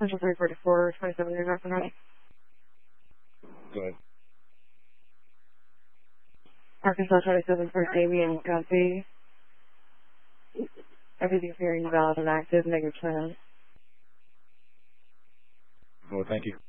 Central 344, 27 North and Ready. Go ahead. Arkansas 27 for Amy and Guppy. Everything's hearing valid and active, negative 10. Well, thank you.